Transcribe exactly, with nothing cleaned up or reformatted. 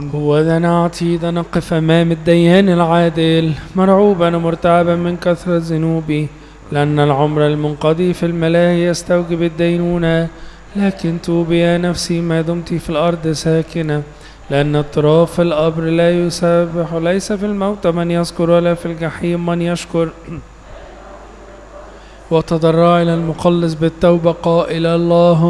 هو ذا نعتيد نقف أمام الديان العادل مرعوبا ومرتعبا من كثرة ذنوبي، لأن العمر المنقضي في الملاهي يستوجب الدينونة. لكن توبي يا نفسي ما دمت في الأرض ساكنة، لأن اضطراب في القبر لا يسبح، وليس في الموت من يذكر ولا في الجحيم من يشكر. وتضرع إلى المخلص بالتوبة قائلا: اللهم